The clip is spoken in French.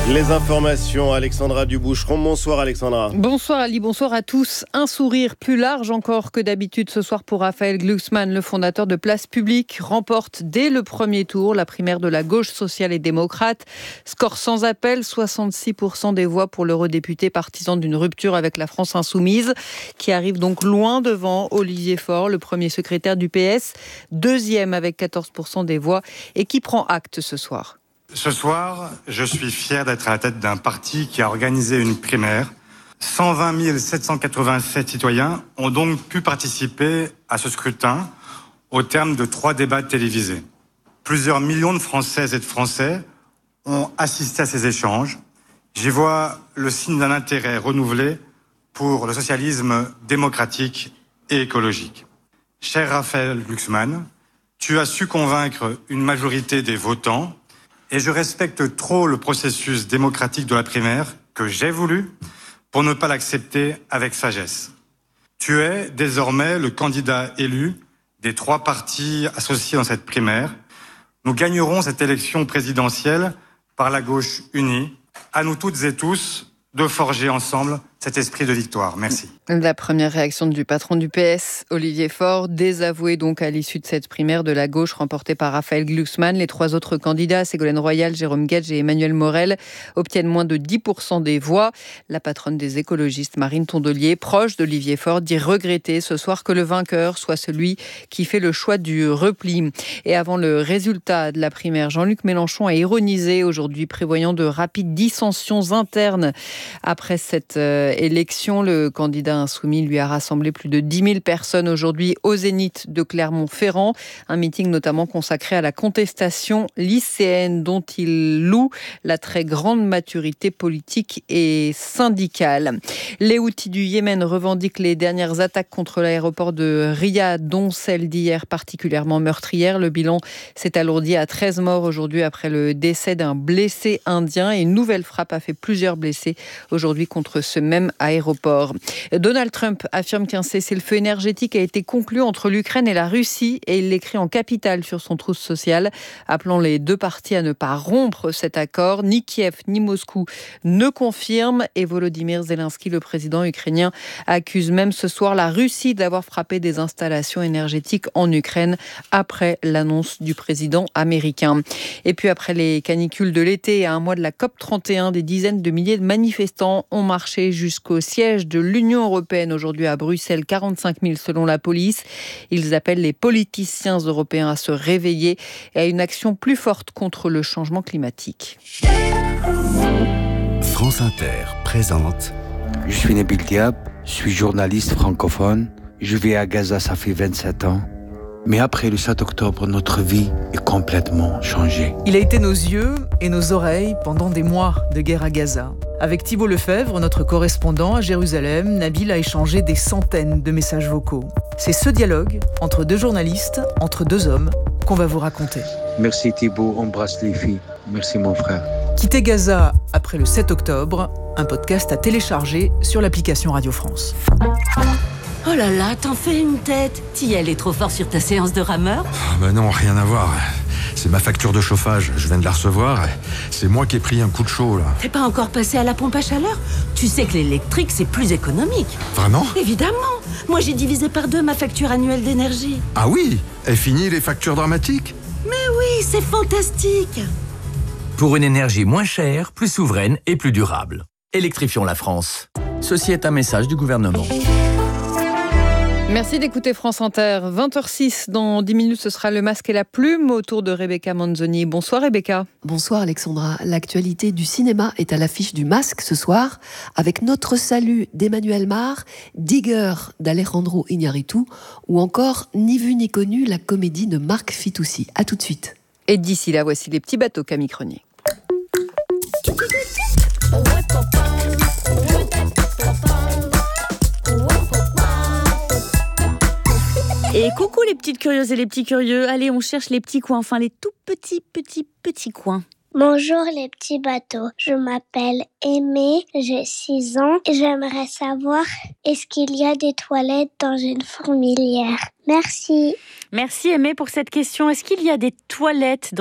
Les informations, Alexandra Duboucheron. Bonsoir Alexandra. Bonsoir Ali, bonsoir à tous. Un sourire plus large encore que d'habitude ce soir pour Raphaël Glucksmann, le fondateur de Place Publique, remporte dès le premier tour la primaire de la gauche sociale et démocrate. Score sans appel, 66% des voix pour l'eurodéputé partisan d'une rupture avec la France insoumise, qui arrive donc loin devant Olivier Faure, le premier secrétaire du PS, deuxième avec 14% des voix et qui prend acte ce soir. Ce soir, je suis fier d'être à la tête d'un parti qui a organisé une primaire. 120 787 citoyens ont donc pu participer à ce scrutin au terme de 3 débats télévisés. Plusieurs millions de Françaises et de Français ont assisté à ces échanges. J'y vois le signe d'un intérêt renouvelé pour le socialisme démocratique et écologique. Cher Raphaël Glucksmann, tu as su convaincre une majorité des votants. Et je respecte trop le processus démocratique de la primaire que j'ai voulu pour ne pas l'accepter avec sagesse. Tu es désormais le candidat élu des 3 partis associés dans cette primaire. Nous gagnerons cette élection présidentielle par la gauche unie. À nous toutes et tous de forger ensemble cet esprit de victoire. Merci. La première réaction du patron du PS, Olivier Faure, désavoué donc à l'issue de cette primaire de la gauche remportée par Raphaël Glucksmann. Les 3 autres candidats, Ségolène Royal, Jérôme Guedj et Emmanuel Morel, obtiennent moins de 10% des voix. La patronne des écologistes, Marine Tondelier, proche d'Olivier Faure, dit regretter ce soir que le vainqueur soit celui qui fait le choix du repli. Et avant le résultat de la primaire, Jean-Luc Mélenchon a ironisé aujourd'hui, prévoyant de rapides dissensions internes. Après cette élection, le candidat insoumis lui a rassemblé plus de 10 000 personnes aujourd'hui au Zénith de Clermont-Ferrand. Un meeting notamment consacré à la contestation lycéenne dont il loue la très grande maturité politique et syndicale. Les Houthis du Yémen revendiquent les dernières attaques contre l'aéroport de Riyad, dont celle d'hier particulièrement meurtrière. Le bilan s'est alourdi à 13 morts aujourd'hui après le décès d'un blessé indien et une nouvelle frappe a fait plusieurs blessés aujourd'hui contre ce même aéroport. Donald Trump affirme qu'un cessez-le-feu énergétique a été conclu entre l'Ukraine et la Russie et il l'écrit en capitale sur son trousse social, appelant les 2 parties à ne pas rompre cet accord. Ni Kiev ni Moscou ne confirment et Volodymyr Zelensky, le président ukrainien, accuse même ce soir la Russie d'avoir frappé des installations énergétiques en Ukraine après l'annonce du président américain. Et puis après les canicules de l'été et à un mois de la COP31, des dizaines de milliers de manifestants ont marché jusqu'au siège de l'Union européenne aujourd'hui à Bruxelles, 45 000 selon la police. Ils appellent les politiciens européens à se réveiller et à une action plus forte contre le changement climatique. France Inter présente. Je suis Nabil Diab, je suis journaliste francophone. Je vis à Gaza, ça fait 27 ans. Mais après le 7 octobre, notre vie est complètement changée. Il a été nos yeux et nos oreilles pendant des mois de guerre à Gaza. Avec Thibault Lefebvre, notre correspondant à Jérusalem, Nabil a échangé des centaines de messages vocaux. C'est ce dialogue entre 2 journalistes, entre 2 hommes, qu'on va vous raconter. Merci Thibault, embrasse les filles. Merci mon frère. Quitter Gaza après le 7 octobre, un podcast à télécharger sur l'application Radio France. Oh là là, t'en fais une tête. T'y est trop fort sur ta séance de rameur ? Non, rien à voir. C'est ma facture de chauffage, je viens de la recevoir. C'est moi qui ai pris un coup de chaud, là. T'es pas encore passé à la pompe à chaleur ? Tu sais que l'électrique, c'est plus économique. Vraiment ? Évidemment. Moi, j'ai divisé par 2 ma facture annuelle d'énergie. Ah oui ? Et fini les factures dramatiques ? Mais oui, c'est fantastique. Pour une énergie moins chère, plus souveraine et plus durable. Électrifions la France. Ceci est un message du gouvernement. Merci d'écouter France Inter. 20h06, dans 10 minutes, ce sera le masque et la plume autour de Rebecca Manzoni. Bonsoir Rebecca. Bonsoir Alexandra. L'actualité du cinéma est à l'affiche du masque ce soir, avec Notre salut d'Emmanuel Mar, Digger d'Alejandro Iñárritu, ou encore Ni vu ni connu, la comédie de Marc Fitoussi. À tout de suite. Et d'ici là, voici les petits bateaux Camille Cronier. Et coucou les petites curieuses et les petits curieux. Allez, on cherche les petits coins, enfin les tout petits coins. Bonjour les petits bateaux, je m'appelle Aimée, j'ai 6 ans et j'aimerais savoir est-ce qu'il y a des toilettes dans une fourmilière ? Merci. Merci Aimée pour cette question. Est-ce qu'il y a des toilettes dans